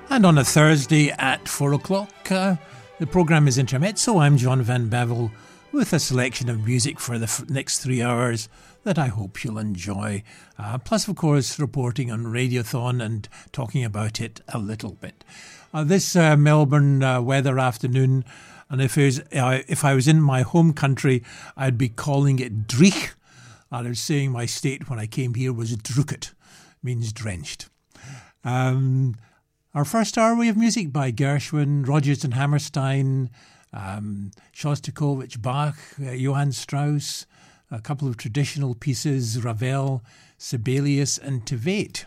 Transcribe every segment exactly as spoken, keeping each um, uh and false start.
And on a Thursday at four o'clock, uh, the programme is Intermezzo. I'm John Van Bevel with a selection of music for the f- next three hours that I hope you'll enjoy. Uh, plus, of course, reporting on Radiothon and talking about it a little bit. Uh, this uh, Melbourne uh, weather afternoon, and if, it was, uh, if I was in my home country, I'd be calling it Dreich. I was saying my state when I came here was Druket, means drenched. Um... Our first hour, we have music by Gershwin, Rodgers and Hammerstein, um, Shostakovich, Bach, uh, Johann Strauss, a couple of traditional pieces, Ravel, Sibelius and Tveit.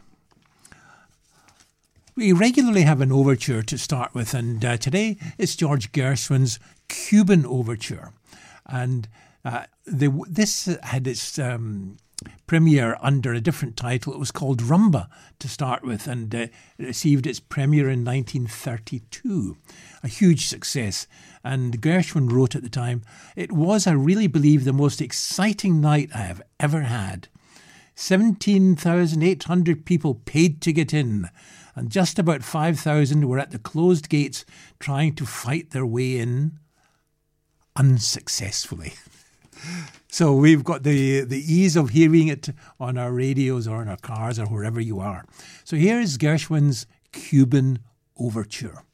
We regularly have an overture to start with, and uh, today it's George Gershwin's Cuban Overture. And uh, the, this had its... Um, premiere under a different title. It was called Rumba to start with, and uh, it received its premiere in nineteen thirty-two. A huge success. And Gershwin wrote at the time, "It was, I really believe, the most exciting night I have ever had. seventeen thousand eight hundred people paid to get in, and just about five thousand were at the closed gates trying to fight their way in unsuccessfully." So we've got the, the ease of hearing it on our radios or in our cars or wherever you are. So here is Gershwin's Cuban Overture.